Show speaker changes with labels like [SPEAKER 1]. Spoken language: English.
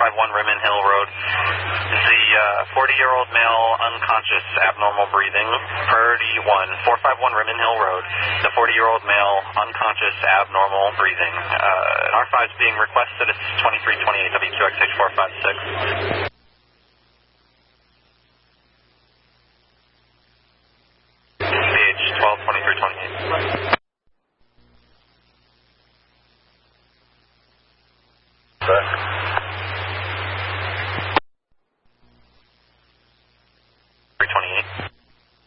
[SPEAKER 1] 451 Rimmon Hill Road. The 40-year-old male unconscious abnormal breathing. Priority 1, 451 Rimmon Hill Road. The 40-year-old male unconscious abnormal breathing. An R5 is being requested. It's 2328 WQXH 456.